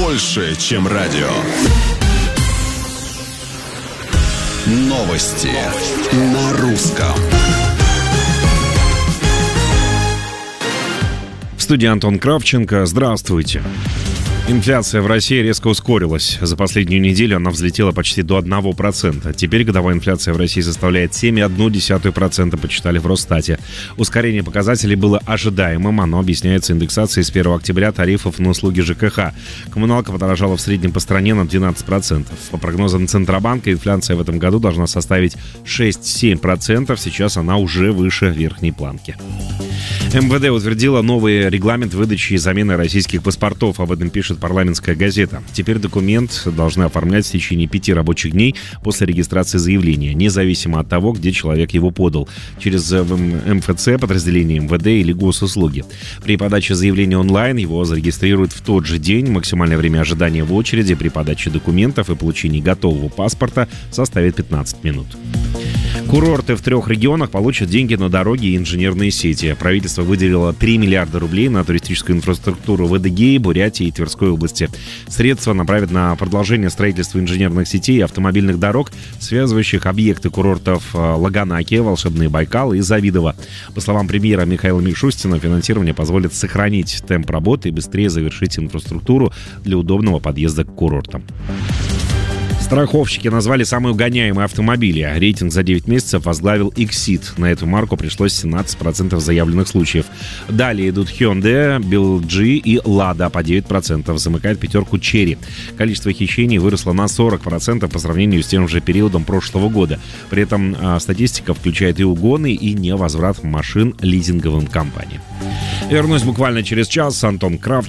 больше, чем радио. Новости на русском. В студии Антон Кравченко. Здравствуйте. Инфляция в России резко ускорилась. За последнюю неделю она взлетела почти до 1%. Теперь годовая инфляция в России составляет 7,1%, почитали в Росстате. Ускорение показателей было ожидаемым. Оно объясняется индексацией с 1 октября тарифов на услуги ЖКХ. Коммуналка подорожала в среднем по стране на 12%. По прогнозам Центробанка, инфляция в этом году должна составить 6-7%. Сейчас она уже выше верхней планки. МВД утвердила новый регламент выдачи и замены российских паспортов. Об этом пишет «Парламентская газета». Теперь документ должны оформлять в течение 5 рабочих дней после регистрации заявления, независимо от того, где человек его подал, через МФЦ, подразделение МВД или госуслуги. При подаче заявления онлайн его зарегистрируют в тот же день. Максимальное время ожидания в очереди при подаче документов и получении готового паспорта составит 15 минут. Курорты в 3 регионах получат деньги на дороги и инженерные сети. Правительство выделило 3 миллиарда рублей на туристическую инфраструктуру в Адыгее, Бурятии и Тверской области. Средства направят на продолжение строительства инженерных сетей и автомобильных дорог, связывающих объекты курортов Лаганаки, Волшебный Байкал и Завидово. По словам премьера Михаила Мишустина, финансирование позволит сохранить темп работы и быстрее завершить инфраструктуру для удобного подъезда к курортам. Страховщики назвали самые угоняемые автомобили. Рейтинг за 9 месяцев возглавил Exit. На эту марку пришлось 17% заявленных случаев. Далее идут Hyundai, BLG и Lada по 9%. Замыкает пятерку Chery. Количество хищений выросло на 40% по сравнению с тем же периодом прошлого года. При этом статистика включает и угоны, и невозврат машин лизинговым компаниям. Вернусь буквально через час. Антон Кравченко.